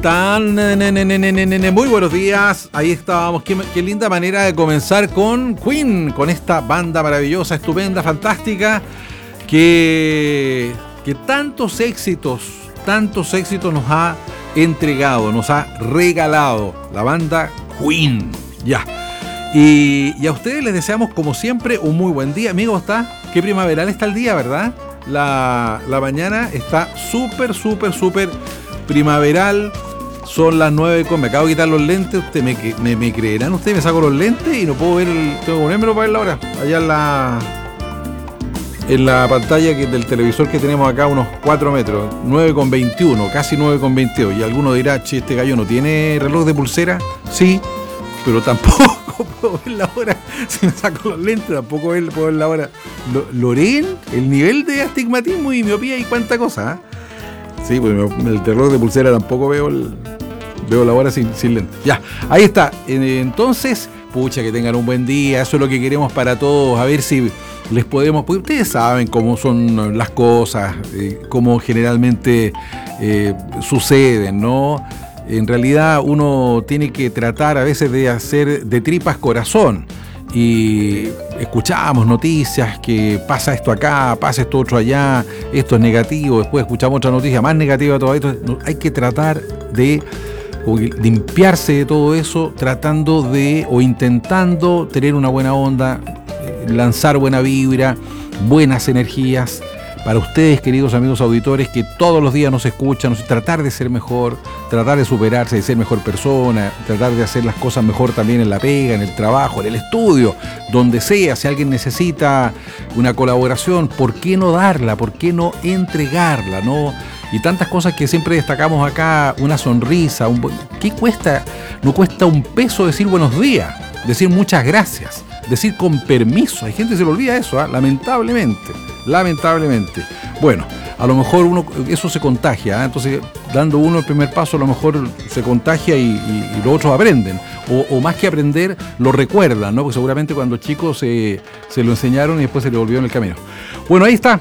están? Muy buenos días. Ahí estábamos. Qué linda manera de comenzar con Queen, con esta banda maravillosa, estupenda, fantástica, que tantos éxitos nos ha entregado, nos ha regalado la banda Queen. Ya. Y a ustedes les deseamos, como siempre, un muy buen día. Amigo, qué primaveral está el día, ¿verdad? La mañana está súper primaveral. Son las 9 me acabo de quitar los lentes. Usted me creerán, ustedes me saco los lentes y no puedo ver tengo que ponérmelo para ver la hora. Allá en la pantalla del televisor que tenemos acá, unos 4 metros, 9:21, casi 9:22. Y alguno dirá, che, este gallo no tiene reloj de pulsera. Sí, pero tampoco puedo ver la hora. Si me saco los lentes, tampoco puedo ver la hora. Loren, el nivel de astigmatismo y miopía y cuánta cosa, ¿eh? Sí, pues el reloj de pulsera tampoco veo la hora sin lentes. Ya, ahí está. Entonces, pucha, que tengan un buen día. Eso es lo que queremos para todos. A ver si les podemos... Porque ustedes saben cómo son las cosas, cómo generalmente suceden, ¿no? En realidad uno tiene que tratar a veces de hacer de tripas corazón. Y escuchamos noticias que pasa esto acá, pasa esto otro allá, esto es negativo, después escuchamos otra noticia más negativa todavía. Entonces, hay que tratar de limpiarse de todo eso, tratando de o intentando tener una buena onda, lanzar buena vibra, buenas energías para ustedes, queridos amigos auditores, que todos los días nos escuchan, tratar de ser mejor, tratar de superarse, de ser mejor persona, tratar de hacer las cosas mejor también en la pega, en el trabajo, en el estudio, donde sea. Si alguien necesita una colaboración, ¿por qué no darla? ¿Por qué no entregarla? ¿No? Y tantas cosas que siempre destacamos acá, una sonrisa, ¿qué cuesta? No cuesta un peso decir buenos días, decir muchas gracias, decir con permiso. Hay gente que se le olvida eso, ¿eh? Lamentablemente. Bueno, a lo mejor eso se contagia, ¿eh? Entonces, dando uno el primer paso, a lo mejor se contagia y los otros aprenden. O más que aprender, lo recuerdan, ¿no? Porque seguramente cuando chicos se lo enseñaron y después se le volvió en el camino. Bueno, ahí está.